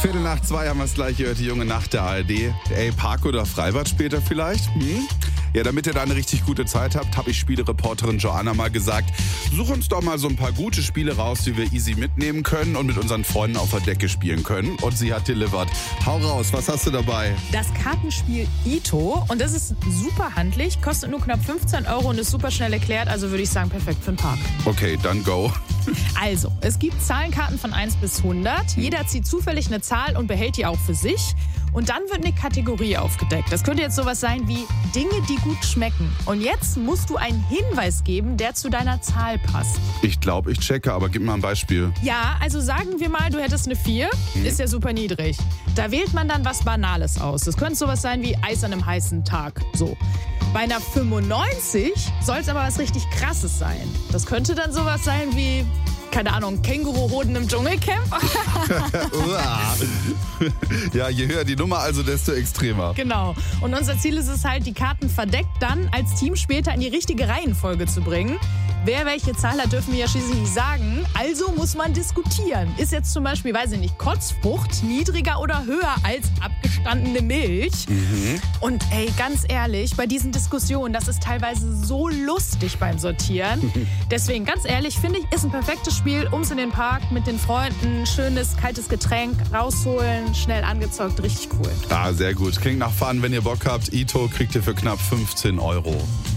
2:15 haben wir es gleich gehört, die junge Nacht der ARD. Ey, Park oder Freibad später vielleicht? Ja, damit ihr da eine richtig gute Zeit habt, habe ich Spielereporterin Joanna mal gesagt, such uns doch mal so ein paar gute Spiele raus, die wir easy mitnehmen können und mit unseren Freunden auf der Decke spielen können. Und sie hat delivered. Hau raus, was hast du dabei? Das Kartenspiel Ito. Und das ist super handlich, kostet nur knapp 15 € und ist super schnell erklärt. Also würde ich sagen, perfekt für den Park. Okay, dann go. Also, es gibt Zahlenkarten von 1 bis 100. Jeder zieht zufällig eine Zahl und behält die auch für sich. Und dann wird eine Kategorie aufgedeckt. Das könnte jetzt sowas sein wie Dinge, die gut schmecken. Und jetzt musst du einen Hinweis geben, der zu deiner Zahl passt. Ich glaube, ich checke, aber gib mal ein Beispiel. Ja, also sagen wir mal, du hättest eine 4. Ist ja super niedrig. Da wählt man dann was Banales aus. Das könnte sowas sein wie Eis an einem heißen Tag. So. Bei einer 95 soll es aber was richtig Krasses sein. Das könnte dann sowas sein wie, keine Ahnung, Känguruhoden im Dschungelcamp. Ja, je höher die Nummer, also desto extremer. Genau. Und unser Ziel ist es halt, die Karten verdeckt dann als Team später in die richtige Reihenfolge zu bringen. Wer welche Zahl hat, dürfen wir ja schließlich nicht sagen. Also muss man diskutieren. Ist jetzt zum Beispiel, weiß ich nicht, Kotzfrucht niedriger oder höher als abgestandene Milch? Und ey, ganz ehrlich, bei diesen Diskussionen, das ist teilweise so lustig beim Sortieren. Deswegen, ganz ehrlich, finde ich, ist ein perfektes Spiel, um es in den Park mit den Freunden, schönes, kaltes Getränk rausholen, schnell angezockt, richtig cool. Ah, sehr gut. Klingt nach Fun. Wenn ihr Bock habt, Ito kriegt ihr für knapp 15 €.